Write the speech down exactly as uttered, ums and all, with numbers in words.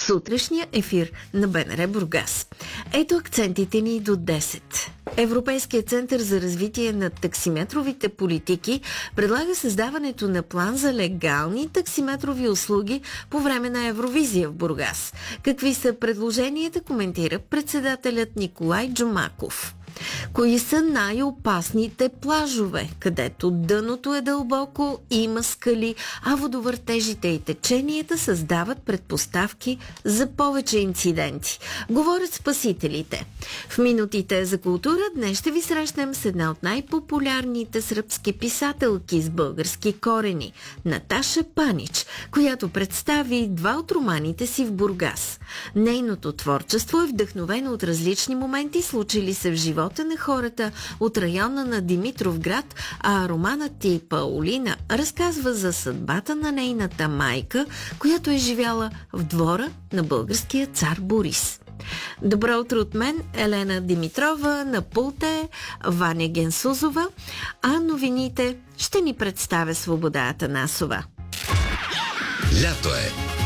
сутрешния ефир на БНР Бургас. Ето акцентите ни до десет. Европейският център за развитие на таксиметровите политики предлага създаването на план за легални таксиметрови услуги по време на Евровизия в Бургас. Какви са предложенията, коментира председателят Николай Джумаков. Кои са най-опасните плажове, където дъното е дълбоко, има скали, а водовъртежите и теченията създават предпоставки за повече инциденти? Говорят спасителите. В минутите за култура днес ще ви срещнем с една от най-популярните сръбски писателки с български корени – Наташа Панич, която представи два от романите си в Бургас. Нейното творчество е вдъхновено от различни моменти, случили се в живота на хората от района на Димитровград, а романът ти Паулина разказва за съдбата на нейната майка, която е живяла в двора на българския цар Борис. Добро утро от мен, Елена Димитрова, на пулта е Ваня Генсузова, а новините ще ни представя Свобода Атанасова. Лято е!